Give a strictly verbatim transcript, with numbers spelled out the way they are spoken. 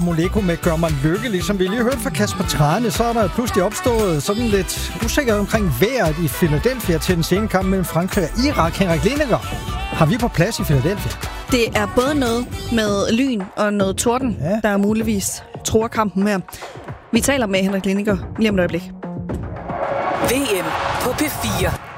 Moleko med Gør mig lykkelig. Som vi lige hørte fra Kasper Trane, så er der pludselig opstået sådan lidt usikkerhed omkring vejret i Philadelphia til den sene kamp mellem Frankrig og Irak. Henrik Lindegger, har vi på plads i Philadelphia? Det er både noget med lyn og noget torden, ja. Der er muligvis tror kampen her. Vi taler med Henrik Lindegger lige om et øjeblik. V M på P fire.